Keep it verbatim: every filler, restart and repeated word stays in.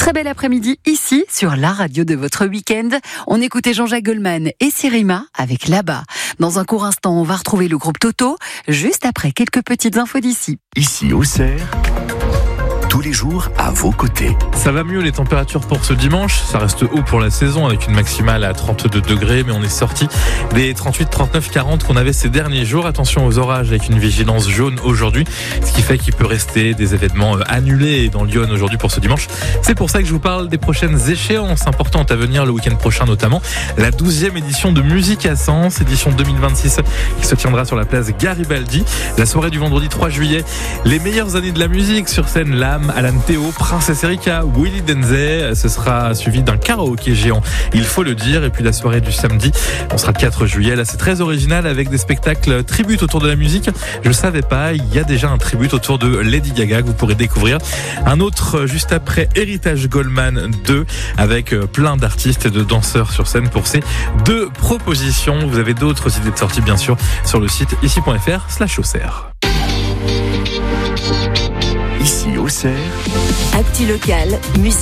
Très bel après-midi ici sur la radio de votre week-end. On écoutait Jean-Jacques Goldman et Sirima avec Là-bas. Dans un court instant, on va retrouver le groupe Toto, juste après quelques petites infos d'ici. Ici Auxerre, tous les jours à vos côtés. Ça va mieux les températures pour ce dimanche, ça reste haut pour la saison avec une maximale à trente-deux degrés, mais on est sorti des trente-huit, trente-neuf, quarante qu'on avait ces derniers jours. Attention aux orages avec une vigilance jaune aujourd'hui, ce qui fait qu'il peut rester des événements annulés dans Lyon aujourd'hui pour ce dimanche. C'est pour ça que je vous parle des prochaines échéances importantes à venir le week-end prochain, notamment la douzième édition de Musique à Sens, édition deux mille vingt-six, qui se tiendra sur la place Garibaldi. La soirée du vendredi trois juillet, les meilleures années de la musique sur scène, Lame, Alan Théo, Princesse Erika, Willy Denzey. Ce sera suivi d'un karaoké géant, il faut le dire. Et puis la soirée du samedi, on sera le quatre juillet. Là, c'est très original avec des spectacles tributes autour de la musique. Je savais pas, il y a déjà un tribute autour de Lady Gaga que vous pourrez découvrir. Un autre juste après, Héritage Goldman deux, avec plein d'artistes et de danseurs sur scène pour ces deux propositions. Vous avez d'autres idées de sortie, bien sûr, sur le site ici point f r slash Auxerre. Ici Auxerre. Actu local, musique.